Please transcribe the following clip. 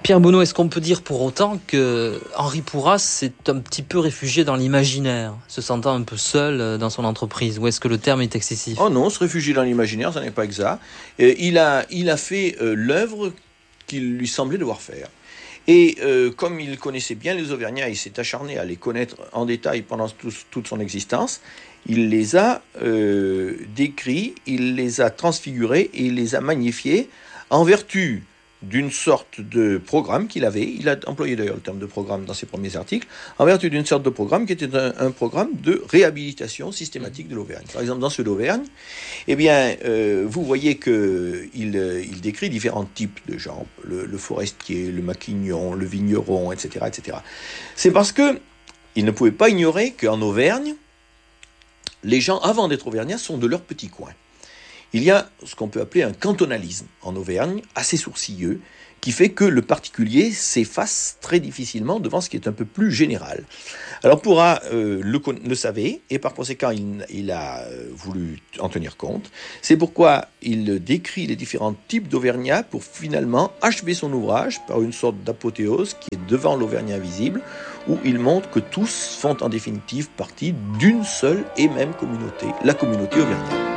Pierre Bonneau, est-ce qu'on peut dire pour autant que Henri Pourras s'est un petit peu réfugié dans l'imaginaire, se sentant un peu seul dans son entreprise, ou est-ce que le terme est excessif ? Oh non, se réfugier dans l'imaginaire, ça n'est pas exact. Il a fait l'œuvre qu'il lui semblait devoir faire. Et comme il connaissait bien les Auvergnats, il s'est acharné à les connaître en détail pendant toute son existence. Il les a décrits, il les a transfigurés et il les a magnifiés en vertu d'une sorte de programme qu'il avait. Il a employé d'ailleurs le terme de programme dans ses premiers articles, en vertu d'une sorte de programme qui était un programme de réhabilitation systématique de l'Auvergne. Par exemple, dans ceux d'Auvergne, eh bien, vous voyez qu'il décrit différents types de gens, le forestier, le maquignon, le vigneron, etc., etc. C'est parce que il ne pouvait pas ignorer qu'en Auvergne, les gens, avant d'être auvergnats, sont de leur petit coin. Il y a ce qu'on peut appeler un cantonalisme en Auvergne, assez sourcilleux, qui fait que le particulier s'efface très difficilement devant ce qui est un peu plus général. Alors Pourras le savait, et par conséquent il a voulu en tenir compte. C'est pourquoi il décrit les différents types d'Auvergnats pour finalement achever son ouvrage par une sorte d'apothéose qui est devant l'Auvergnat invisible, où il montre que tous font en définitive partie d'une seule et même communauté, la communauté auvergnate.